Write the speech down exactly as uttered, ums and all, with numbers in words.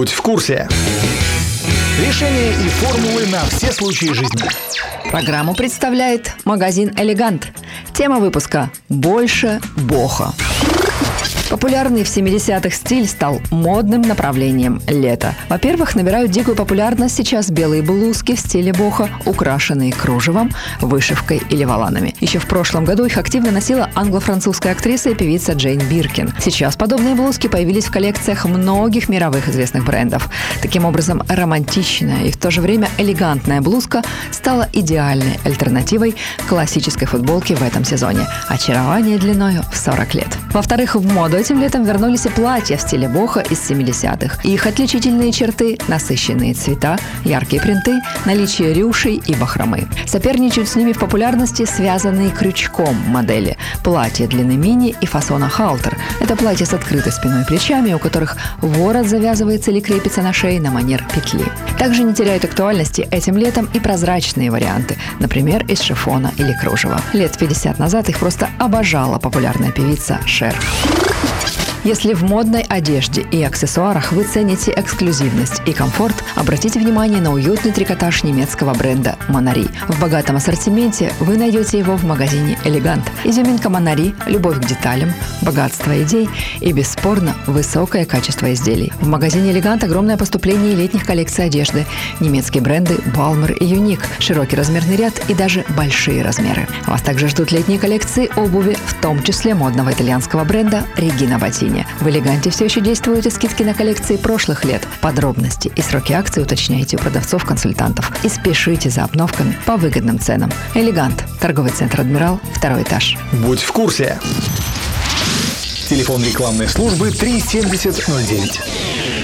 Будь в курсе. Решения и формулы на все случаи жизни. Программу представляет магазин «Элегант». Тема выпуска «Больше боха». Популярный в семидесятых стиль стал модным направлением лета. Во-первых, набирают дикую популярность сейчас белые блузки в стиле бохо, украшенные кружевом, вышивкой или воланами. Еще в прошлом году их активно носила англо-французская актриса и певица Джейн Биркин. Сейчас подобные блузки появились в коллекциях многих мировых известных брендов. Таким образом, романтичная и в то же время элегантная блузка стала идеальной альтернативой классической футболке в этом сезоне. Очарование длиною в сорок лет. Во-вторых, в моду этим летом вернулись и платья в стиле бохо из семидесятых. Их отличительные черты – насыщенные цвета, яркие принты, наличие рюшей и бахромы. Соперничают с ними в популярности связанные крючком модели. Платья длины мини и фасона халтер. Это платья с открытой спиной и плечами, у которых ворот завязывается или крепится на шее на манер петли. Также не теряют актуальности этим летом и прозрачные варианты, например, из шифона или кружева. Лет пятьдесят назад их просто обожала популярная певица Шер. Если в модной одежде и аксессуарах вы цените эксклюзивность и комфорт, обратите внимание на уютный трикотаж немецкого бренда Монари. В богатом ассортименте вы найдете его в магазине «Элегант». Изюминка Монари – любовь к деталям, богатство идей и, бесспорно, высокое качество изделий. В магазине «Элегант» огромное поступление летних коллекций одежды, немецкие бренды «Балмер» и «Юник», широкий размерный ряд и даже большие размеры. Вас также ждут летние коллекции обуви, в том числе модного итальянского бренда «Регина Ботини». В «Элеганте» все еще действуют и скидки на коллекции прошлых лет. Подробности и сроки акций уточняйте у продавцов-консультантов. И спешите за обновками по выгодным ценам. «Элегант». Торговый центр «Адмирал», второй этаж. Будь в курсе. Телефон рекламной службы три семьдесят ноль девять.